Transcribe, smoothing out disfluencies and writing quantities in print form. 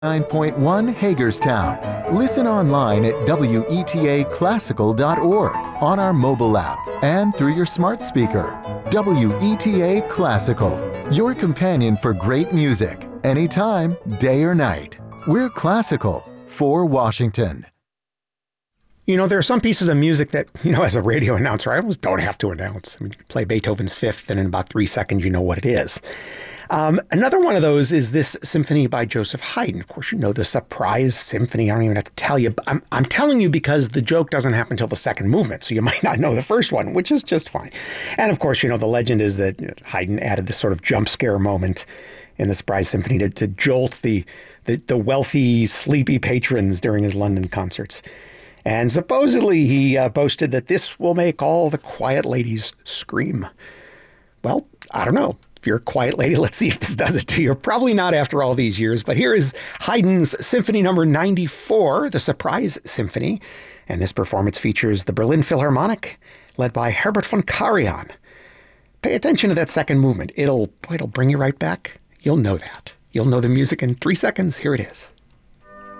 9.1 Hagerstown. Listen online at wetaclassical.org, on our mobile app, and through your smart speaker. WETA Classical, your companion for great music, anytime, day or night. We're classical for Washington. You know, there are some pieces of music that, as a radio announcer, I almost don't have to announce. I mean, you play Beethoven's Fifth, and in about 3 seconds, you know what it is. Another one of those is this symphony by Joseph Haydn. Of course, you know the Surprise Symphony. I don't even have to tell you. But I'm telling you because the joke doesn't happen until the second movement, so you might not know the first one, which is just fine. And of course, the legend is that Haydn added this sort of jump scare moment in the Surprise Symphony to jolt the wealthy, sleepy patrons during his London concerts. And supposedly he boasted that this will make all the quiet ladies scream. Well, I don't know. If you're a quiet lady, let's see if this does it to you. Probably not after all these years, but here is Haydn's Symphony number 94, the Surprise Symphony. And this performance features the Berlin Philharmonic, led by Herbert von Karajan. Pay attention to that second movement. It'll bring you right back. You'll know that. You'll know the music in 3 seconds. Here it is.